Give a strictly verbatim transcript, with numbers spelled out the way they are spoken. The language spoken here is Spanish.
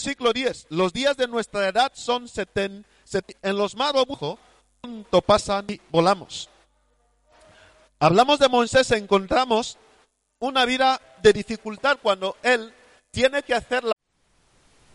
Versículo diez. Los días de nuestra edad son setenta. En los más robustos pronto pasan y volamos. Hablamos de Moisés, encontramos una vida de dificultad cuando él tiene que hacer la